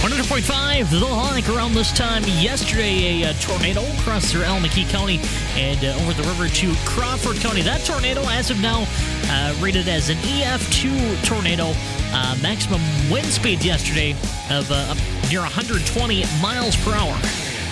100.5, The Hike. Around this time yesterday, a tornado crossed through Al-McKee County and over the river to Crawford County. That tornado, as of now, rated as an EF2 tornado. Maximum wind speed yesterday of up near 120 miles per hour.